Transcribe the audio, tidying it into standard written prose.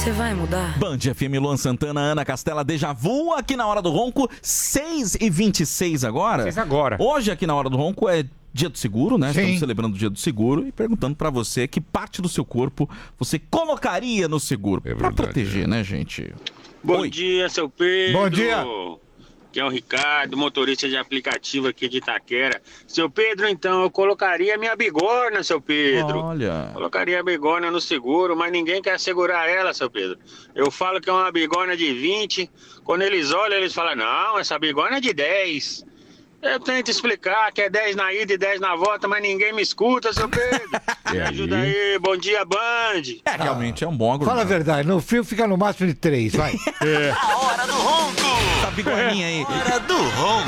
Você vai mudar? Band FM, Luan Santana, Ana Castela, Deja Vu, aqui na Hora do Ronco, 6h26 agora. 6 agora. Hoje aqui na Hora do Ronco é Dia do Seguro, né? Sim. Estamos celebrando o Dia do Seguro e perguntando pra você que parte do seu corpo você colocaria no seguro pra proteger, né, gente? Bom dia, seu Pedro. Bom dia. Aqui é o Ricardo, motorista de aplicativo aqui de Itaquera. Seu Pedro, então, eu colocaria minha bigorna, seu Pedro. Olha. Colocaria a bigorna no seguro, mas ninguém quer segurar ela, seu Pedro. Eu falo que é uma bigorna de 20, quando eles olham, eles falam, não, essa bigorna é de 10. Eu tento explicar que é 10 na ida e 10 na volta, mas ninguém me escuta, seu Pedro. Me ajuda aí, bom dia, Band. Realmente é um bom argumento. Fala a verdade, no frio fica no máximo de 3, vai. A Hora do Ronco. Essa bigorninha aí. Hora do Ronco.